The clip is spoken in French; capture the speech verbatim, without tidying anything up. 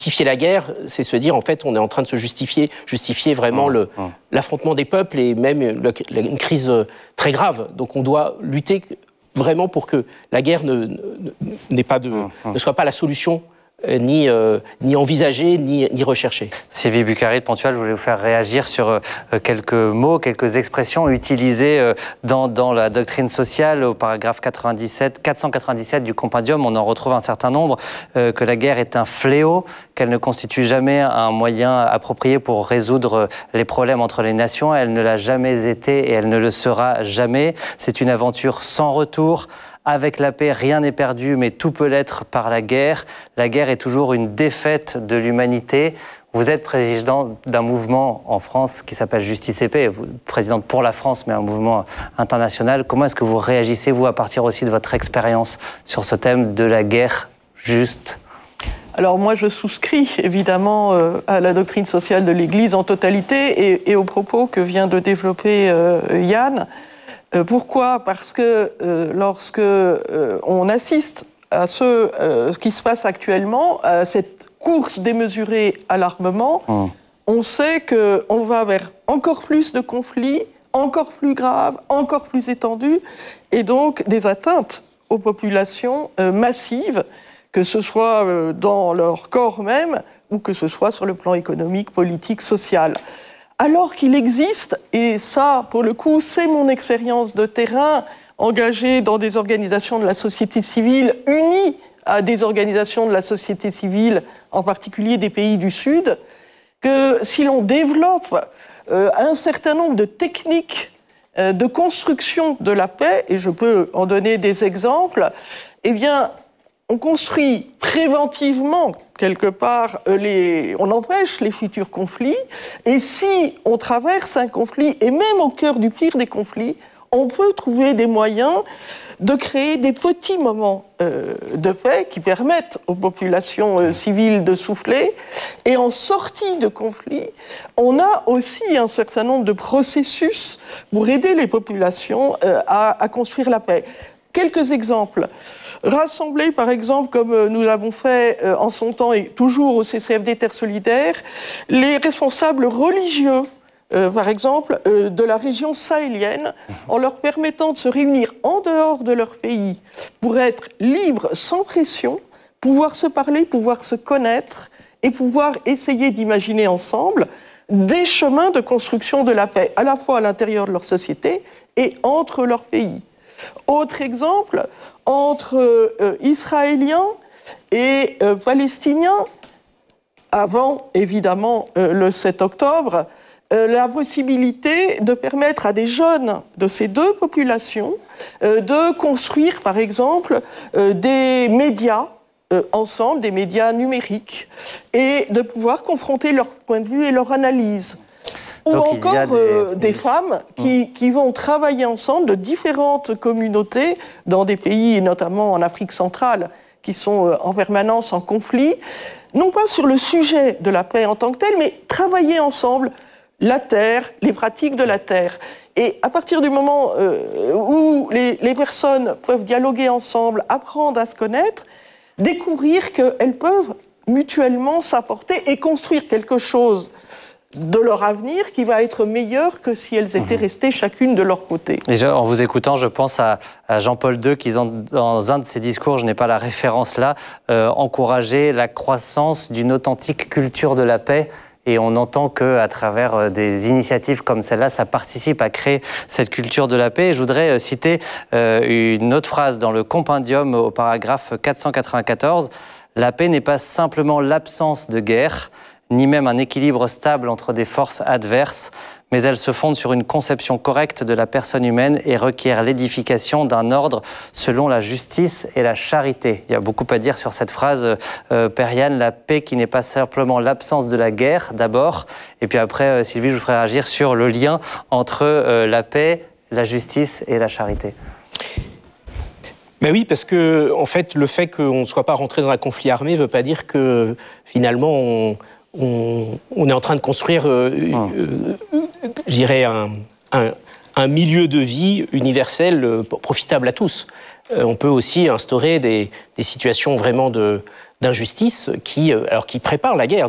justifier la guerre, c'est se dire, en fait, on est en train de se justifier, justifier vraiment mmh, le, mmh. l'affrontement des peuples et même le, une crise très grave. Donc on doit lutter vraiment pour que la guerre ne, ne, n'ait pas de, mmh, mmh. ne soit pas la solution Ni, euh, ni envisagé, ni, ni recherché. Sylvie Bukhari de Pontual, je voulais vous faire réagir sur euh, quelques mots, quelques expressions utilisées euh, dans, dans la doctrine sociale au paragraphe quatre-vingt-dix-sept, quatre cent quatre-vingt-dix-sept du Compendium. On en retrouve un certain nombre, euh, que la guerre est un fléau, qu'elle ne constitue jamais un moyen approprié pour résoudre les problèmes entre les nations. Elle ne l'a jamais été et elle ne le sera jamais. C'est une aventure sans retour. Avec la paix, rien n'est perdu, mais tout peut l'être par la guerre. La guerre est toujours une défaite de l'humanité. Vous êtes président d'un mouvement en France qui s'appelle Justice et Paix, vous, présidente pour la France, mais un mouvement international. Comment est-ce que vous réagissez, vous, à partir aussi de votre expérience sur ce thème de la guerre juste ? Alors moi, je souscris évidemment euh, à la doctrine sociale de l'Église en totalité et, et aux propos que vient de développer euh, Yann. Euh, pourquoi ? Parce que euh, lorsque euh, on assiste à ce euh, qui se passe actuellement, à cette course démesurée à l'armement, mmh. on sait qu'on va vers encore plus de conflits, encore plus graves, encore plus étendus, et donc des atteintes aux populations euh, massives, que ce soit euh, dans leur corps même, ou que ce soit sur le plan économique, politique, social. Alors qu'il existe, et ça, pour le coup, c'est mon expérience de terrain, engagée dans des organisations de la société civile, unies à des organisations de la société civile, en particulier des pays du Sud, que si l'on développe euh, un certain nombre de techniques euh, de construction de la paix, et je peux en donner des exemples, eh bien, on construit préventivement, quelque part, les, on empêche les futurs conflits. Et si on traverse un conflit, et même au cœur du pire des conflits, on peut trouver des moyens de créer des petits moments euh, de paix qui permettent aux populations euh, civiles de souffler. Et en sortie de conflit, on a aussi un certain nombre de processus pour aider les populations euh, à, à construire la paix. Quelques exemples. Rassembler, par exemple, comme nous l'avons fait en son temps et toujours au C C F D Terre Solidaire, les responsables religieux, euh, par exemple, euh, de la région sahélienne, en leur permettant de se réunir en dehors de leur pays pour être libres, sans pression, pouvoir se parler, pouvoir se connaître et pouvoir essayer d'imaginer ensemble des chemins de construction de la paix, à la fois à l'intérieur de leur société et entre leurs pays. Autre exemple, entre euh, Israéliens et euh, Palestiniens, avant évidemment euh, le sept octobre, euh, la possibilité de permettre à des jeunes de ces deux populations euh, de construire par exemple euh, des médias euh, ensemble, des médias numériques, et de pouvoir confronter leur point de vue et leur analyse. Ou donc, encore des... Euh, des femmes qui, qui vont travailler ensemble de différentes communautés dans des pays, et notamment en Afrique centrale, qui sont euh, en permanence en conflit, non pas sur le sujet de la paix en tant que tel, mais travailler ensemble la terre, les pratiques de la terre. Et à partir du moment euh, où les, les personnes peuvent dialoguer ensemble, apprendre à se connaître, découvrir qu'elles peuvent mutuellement s'apporter et construire quelque chose de leur avenir qui va être meilleur que si elles étaient restées chacune de leur côté. Et je, en vous écoutant, je pense à, à Jean-Paul deux qui, dans un de ses discours, je n'ai pas la référence là, euh, encourageait la croissance d'une authentique culture de la paix. Et on entend qu'à travers des initiatives comme celle-là, ça participe à créer cette culture de la paix. Et je voudrais citer euh, une autre phrase dans le compendium au paragraphe quatre cent quatre-vingt-quatorze. « La paix n'est pas simplement l'absence de guerre, ni même un équilibre stable entre des forces adverses, mais elle se fonde sur une conception correcte de la personne humaine et requiert l'édification d'un ordre selon la justice et la charité. » Il y a beaucoup à dire sur cette phrase, euh, Père Yann, la paix qui n'est pas simplement l'absence de la guerre, d'abord, et puis après, euh, Sylvie, je vous ferai réagir sur le lien entre euh, la paix, la justice et la charité. Ben oui, parce que, en fait, le fait qu'on ne soit pas rentré dans un conflit armé ne veut pas dire que, finalement, on... On, on est en train de construire, euh, ah. euh, je dirais, un, un, un milieu de vie universel euh, profitable à tous. Euh, on peut aussi instaurer des, des situations vraiment de, d'injustice qui, alors qui prépare la guerre.